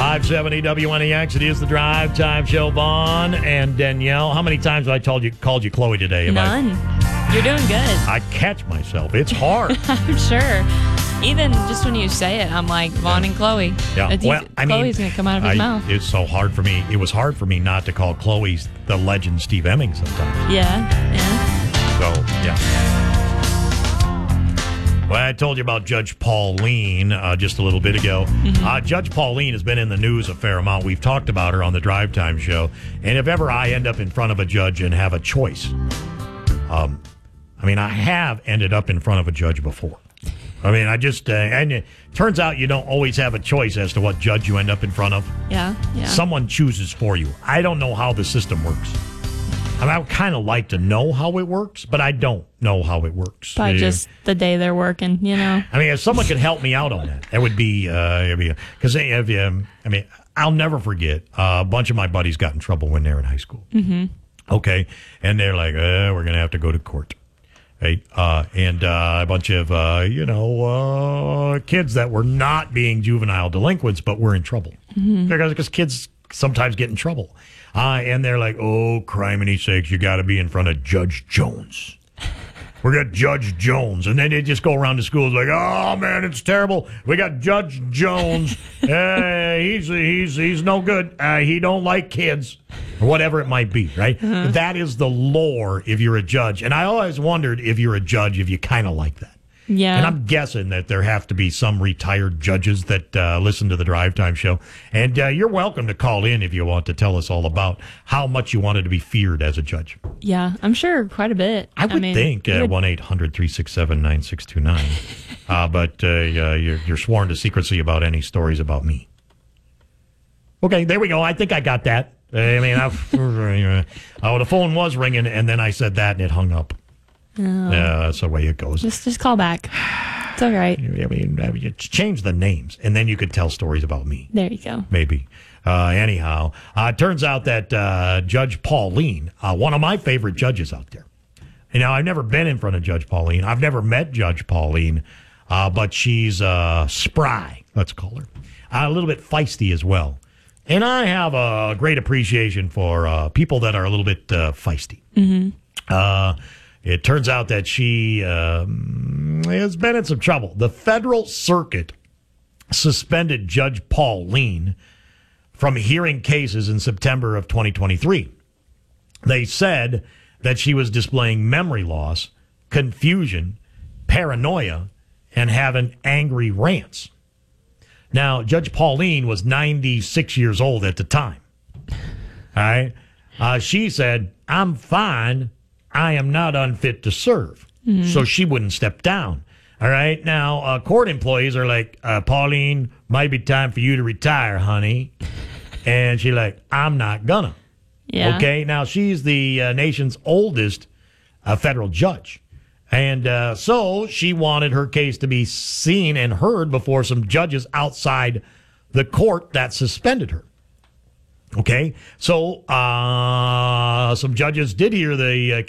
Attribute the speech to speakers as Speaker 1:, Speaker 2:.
Speaker 1: 570 WNEX. It is the Drive Time Show. Vaughn and Danielle. How many times have I called you Chloe today?
Speaker 2: None. You're doing good.
Speaker 1: I catch myself. It's hard.
Speaker 2: I'm sure. Even just when you say it, I'm like, Vaughn and Chloe.
Speaker 1: Yeah. Well,
Speaker 2: Chloe's going to come out of his mouth.
Speaker 1: It's so hard for me. It was hard for me not to call Chloe the legend Steve Emming sometimes.
Speaker 2: Yeah.
Speaker 1: So, yeah. Well, I told you about Judge Pauline just a little bit ago. Mm-hmm. Judge Pauline has been in the news a fair amount. We've talked about her on the Drive Time Show. And if ever I end up in front of a judge and have a choice, I have ended up in front of a judge before. And it turns out you don't always have a choice as to what judge you end up in front of.
Speaker 2: Yeah.
Speaker 1: Someone chooses for you. I don't know how the system works. I would kind of like to know how it works, but I don't know how it works.
Speaker 2: By just the day they're working,
Speaker 1: if someone could help me out on that would be, because I'll never forget, a bunch of my buddies got in trouble when they were in high school. Mm-hmm. Okay. And they're like, we're going to have to go to court. Right. And a bunch of, kids that were not being juvenile delinquents, but were in trouble. Mm-hmm. Because kids sometimes get in trouble. And they're like, oh, criminy sakes, you got to be in front of Judge Jones. We got Judge Jones. And then they just go around the schools like, oh, man, it's terrible. We got Judge Jones. He's no good. He don't like kids. Or whatever it might be, right? Uh-huh. That is the lore if you're a judge. And I always wondered if you're a judge, if you kind of like that.
Speaker 2: Yeah.
Speaker 1: And I'm guessing that there have to be some retired judges that listen to the Drive Time Show. And you're welcome to call in if you want to tell us all about how much you wanted to be feared as a judge.
Speaker 2: Yeah, I'm sure quite a bit.
Speaker 1: I would think 1-800-367-9629. But you're sworn to secrecy about any stories about me. Okay, there we go. I think I got that. The phone was ringing, and then I said that, and it hung up.
Speaker 2: Oh.
Speaker 1: That's the way it goes.
Speaker 2: Just call back. It's all right.
Speaker 1: You change the names, and then you could tell stories about me.
Speaker 2: There you go.
Speaker 1: Maybe. Anyhow, it turns out that Judge Pauline, one of my favorite judges out there. Now, I've never been in front of Judge Pauline. I've never met Judge Pauline, but she's spry, let's call her. A little bit feisty as well. And I have a great appreciation for people that are a little bit feisty. Mm-hmm. It turns out that she has been in some trouble. The Federal Circuit suspended Judge Pauline from hearing cases in September of 2023. They said that she was displaying memory loss, confusion, paranoia, and having angry rants. Now, Judge Pauline was 96 years old at the time. All right. She said, I'm fine. I am not unfit to serve. Mm-hmm. So she wouldn't step down. All right. Now, court employees are like, Pauline, might be time for you to retire, honey. And she's like, I'm not gonna.
Speaker 2: Yeah.
Speaker 1: Okay. Now, she's the nation's oldest federal judge. And so she wanted her case to be seen and heard before some judges outside the court that suspended her. Okay. So some judges did hear the